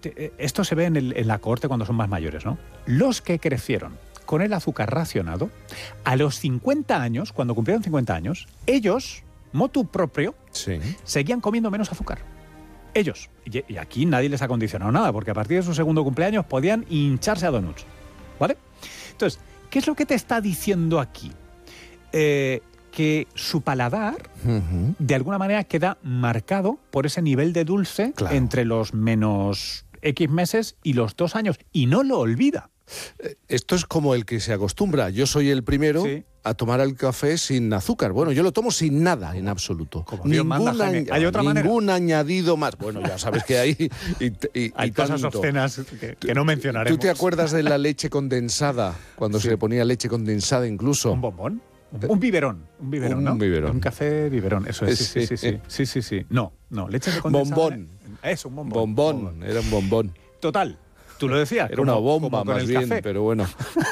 esto se ve en la cohorte cuando son más mayores, ¿no? Los que crecieron con el azúcar racionado, a los 50 años, cuando cumplieron 50 años, ellos, motu propio, seguían comiendo menos azúcar. Ellos. Y aquí nadie les ha condicionado nada, porque a partir de su segundo cumpleaños podían hincharse a donuts. ¿Vale? Entonces, ¿qué es lo que te está diciendo aquí? Que su paladar, de alguna manera, queda marcado por ese nivel de dulce entre los menos X meses y los 2 años. Y no lo olvida. Esto es como el que se acostumbra. Yo soy el primero a tomar el café sin azúcar. Bueno, yo lo tomo sin nada, en absoluto. ¿Hay otra manera? Ningún añadido más. Bueno, ya sabes que hay... hay cosas obscenas que no mencionaremos. ¿Tú te acuerdas de la leche condensada? Cuando se le ponía leche condensada incluso. ¿Un bombón? Un biberón, ¿no? Un biberón. Un café biberón, eso es. Sí. No, leche condensada. Bombón. Eso, un bombón. Bombón, era un bombón. Total. Tú lo decías. Era una bomba más bien, café. Pero bueno.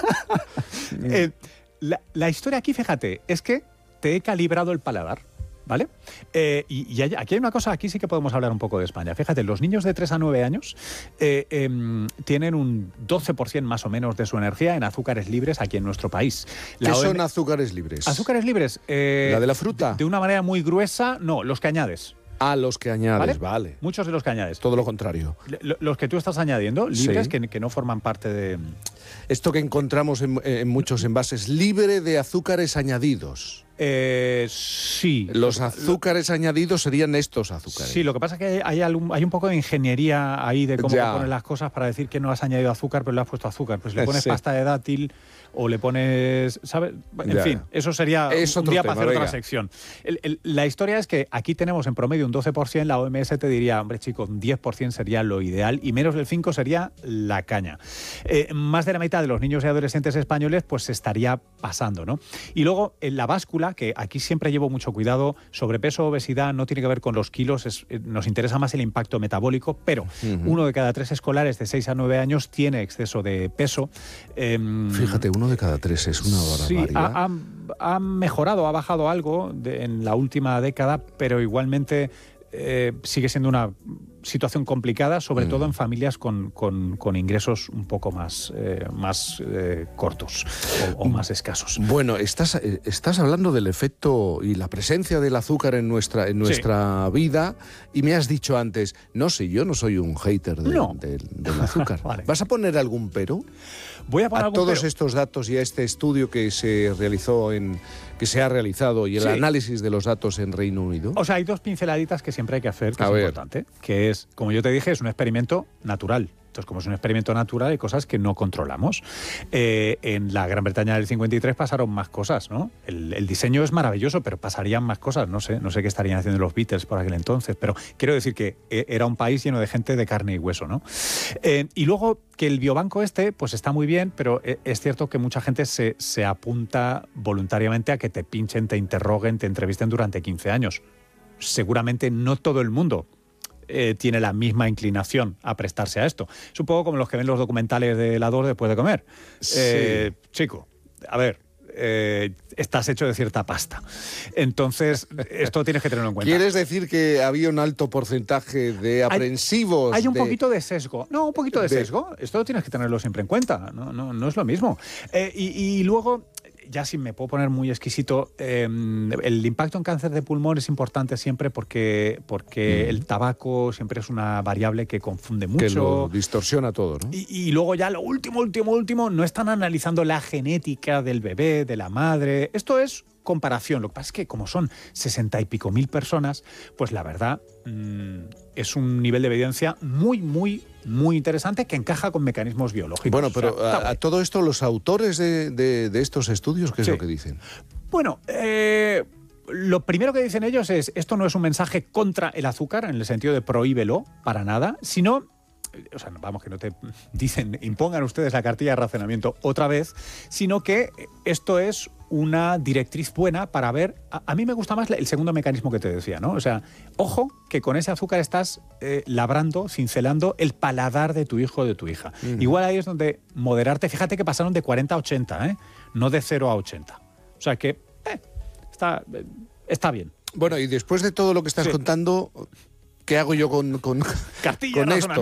La historia aquí, fíjate, es que te he calibrado el paladar, ¿vale? Y aquí hay una cosa, aquí sí que podemos hablar un poco de España. Fíjate, los niños de 3 a 9 años tienen un 12% más o menos de su energía en azúcares libres aquí en nuestro país. ¿Qué son azúcares libres? Azúcares libres. ¿La de la fruta? De una manera muy gruesa, no, los que añades. Ah, los que añades, vale. Muchos de los que añades. Todo lo contrario. Los que tú estás añadiendo, libres, que no forman parte de... Esto que encontramos en muchos envases, libre de azúcares añadidos. Sí. Los azúcares añadidos serían estos azúcares. Sí, lo que pasa es que hay un poco de ingeniería ahí de cómo pones las cosas para decir que no has añadido azúcar, pero le has puesto azúcar. Pues le pones pasta de dátil o le pones... ¿sabes? En fin, eso sería un día para hacer otra sección. La historia es que aquí tenemos en promedio un 12%, la OMS te diría, hombre chico, un 10% sería lo ideal y menos del 5% sería la caña. Más de la mitad de los niños y adolescentes españoles pues se estaría pasando, ¿no? Y luego en la báscula, que aquí siempre llevo mucho cuidado, sobrepeso, obesidad, no tiene que ver con los kilos, nos interesa más el impacto metabólico, pero 1 de cada 3 escolares de 6 a 9 años tiene exceso de peso. Fíjate, 1 de cada 3 es una barbaridad. Sí, ha mejorado, ha bajado algo en la última década, pero igualmente sigue siendo una situación complicada, sobre todo en familias con ingresos un poco más cortos o más escasos. Bueno, estás hablando del efecto y la presencia del azúcar en nuestra vida, y me has dicho antes, no sé, yo no soy un hater del azúcar. Vale. ¿Vas a poner algún pero? Voy a poner todos estos datos y a este estudio que se ha realizado y el análisis de los datos en Reino Unido. O sea, hay 2 pinceladitas que siempre hay que hacer, que es importante, que es, como yo te dije, es un experimento natural. Entonces, como es un experimento natural, hay cosas que no controlamos. En la Gran Bretaña del 53 pasaron más cosas, ¿no? El diseño es maravilloso, pero pasarían más cosas. No sé qué estarían haciendo los Beatles por aquel entonces, pero quiero decir que era un país lleno de gente de carne y hueso, ¿no? Y luego que el biobanco pues está muy bien, pero es cierto que mucha gente se apunta voluntariamente a que te pinchen, te interroguen, te entrevisten durante 15 años. Seguramente no todo el mundo tiene la misma inclinación a prestarse a esto. Es un poco como los que ven los documentales de la 2 después de comer. Chico, a ver, estás hecho de cierta pasta. Entonces, esto tienes que tenerlo en cuenta. ¿Quieres decir que había un alto porcentaje de aprensivos? Hay un poquito de sesgo. No, un poquito de sesgo. Esto tienes que tenerlo siempre en cuenta. No es lo mismo. Y luego, ya si me puedo poner muy exquisito, el impacto en cáncer de pulmón es importante siempre porque el tabaco siempre es una variable que confunde mucho. Que lo distorsiona todo, ¿no? Y luego ya lo último, no están analizando la genética del bebé, de la madre. Esto es comparación. Lo que pasa es que como son 60 y pico mil personas, pues la verdad es un nivel de evidencia muy, muy, muy interesante que encaja con mecanismos biológicos. Bueno, pero a todo esto, los autores de estos estudios, ¿qué es lo que dicen? Bueno, lo primero que dicen ellos es, esto no es un mensaje contra el azúcar, en el sentido de prohíbelo, para nada, sino... O sea, vamos, que no te dicen impongan ustedes la cartilla de racionamiento otra vez, sino que esto es una directriz buena para ver... A mí me gusta más el segundo mecanismo que te decía, ¿no? O sea, ojo que con ese azúcar estás labrando, cincelando el paladar de tu hijo o de tu hija. Igual ahí es donde moderarte. Fíjate que pasaron de 40 a 80, no de 0 a 80. O sea que está bien. Bueno, y después de todo lo que estás contando... ¿Qué hago yo con esto?